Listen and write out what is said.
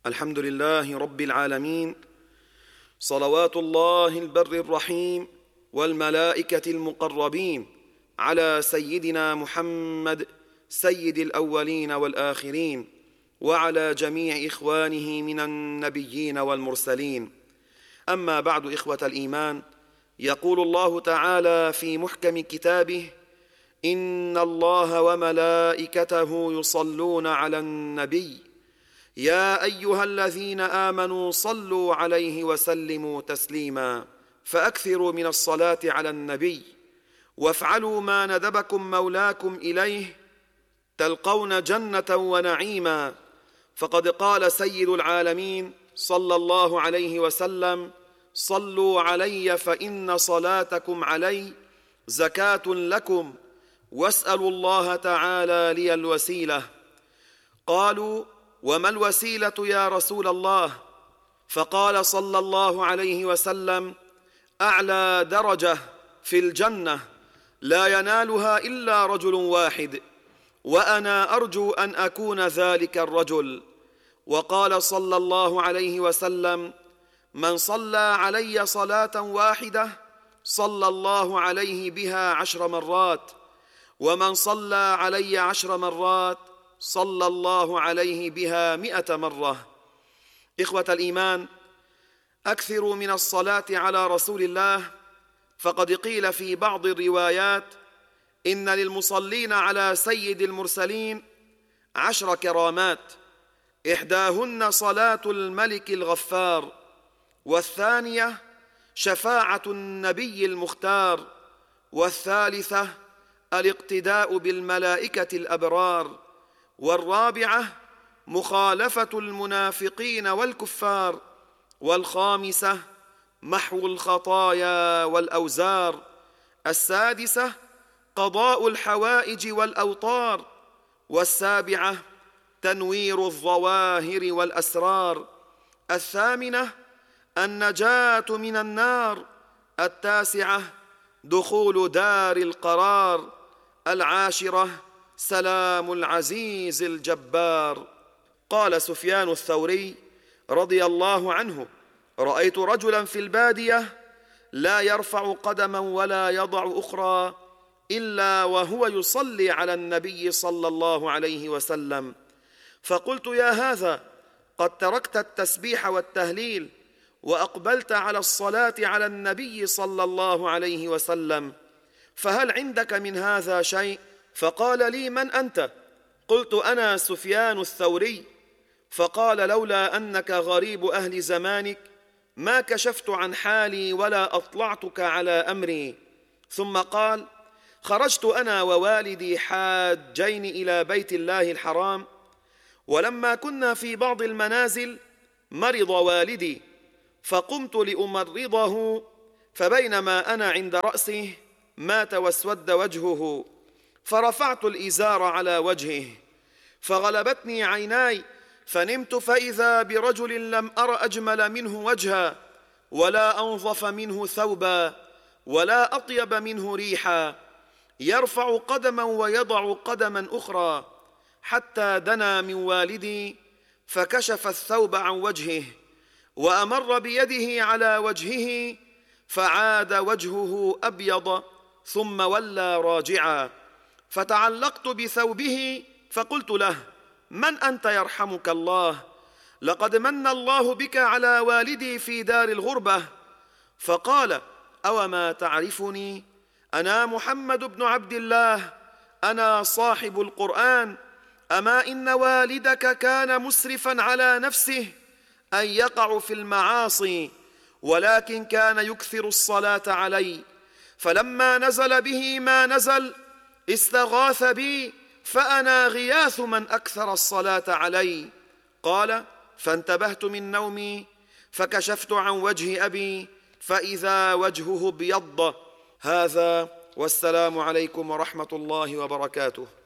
الحمد لله رب العالمين، صلوات الله البر الرحيم والملائكة المقربين على سيدنا محمد سيد الأولين والآخرين، وعلى جميع إخوانه من النبيين والمرسلين. أما بعد، إخوة الإيمان، يقول الله تعالى في محكم كتابه: إن الله وملائكته يصلون على النبي يا أيها الذين آمنوا صلوا عليه وسلموا تسليما. فأكثروا من الصلاة على النبي، وافعلوا ما ندبكم مولاكم إليه، تلقون جنة ونعيما. فقد قال سيد العالمين صلى الله عليه وسلم: صلوا علي فإن صلاتكم علي زكاة لكم، واسألوا الله تعالى لي الوسيلة. قالوا: وما الوسيلة يا رسول الله؟ فقال صلى الله عليه وسلم: أعلى درجة في الجنة لا ينالها إلا رجل واحد، وأنا أرجو أن أكون ذلك الرجل. وقال صلى الله عليه وسلم: من صلى علي صلاة واحدة صلى الله عليه بها 10 مرات، ومن صلى علي 10 مرات صلى الله عليه بها 100 مرة. إخوة الإيمان، أكثروا من الصلاة على رسول الله، فقد قيل في بعض الروايات إن للمصلين على سيد المرسلين 10 كرامات، إحداهن صلاة الملك الغفار، والثانية شفاعة النبي المختار، والثالثة الاقتداء بالملائكة الأبرار، والرابعة مخالفة المنافقين والكفار، والخامسة محو الخطايا والأوزار، السادسة قضاء الحوائج والأوطار، والسابعة تنوير الظواهر والأسرار، الثامنة النجاة من النار، التاسعة دخول دار القرار، العاشرة سلام العزيز الجبار. قال سفيان الثوري رضي الله عنه: رأيت رجلا في البادية لا يرفع قدما ولا يضع أخرى إلا وهو يصلي على النبي صلى الله عليه وسلم، فقلت: يا هذا، قد تركت التسبيح والتهليل وأقبلت على الصلاة على النبي صلى الله عليه وسلم، فهل عندك من هذا شيء؟ فقال لي: من أنت؟ قلت: أنا سفيان الثوري. فقال: لولا أنك غريب أهل زمانك ما كشفت عن حالي ولا أطلعتك على أمري. ثم قال: خرجت أنا ووالدي حاجين إلى بيت الله الحرام، ولما كنا في بعض المنازل مرض والدي، فقمت لأمرضه، فبينما أنا عند رأسه مات واسود وجهه، فرفعت الإزار على وجهه، فغلبتني عيناي، فنمت فإذا برجل لم أر أجمل منه وجها، ولا أنظف منه ثوبا، ولا أطيب منه ريحا، يرفع قدما ويضع قدما أخرى، حتى دنا من والدي فكشف الثوب عن وجهه، وأمر بيده على وجهه فعاد وجهه أبيض، ثم ولى راجعا، فتعلقت بثوبه فقلت له: من أنت يرحمك الله؟ لقد من الله بك على والدي في دار الغربة. فقال: أوما تعرفني؟ أنا محمد بن عبد الله، أنا صاحب القرآن. أما إن والدك كان مسرفا على نفسه أن يقع في المعاصي، ولكن كان يكثر الصلاة علي، فلما نزل به ما نزل استغاث بي، فأنا غياث من أكثر الصلاة علي. قال: فانتبهت من نومي فكشفت عن وجه أبي فإذا وجهه ابيض. هذا، والسلام عليكم ورحمة الله وبركاته.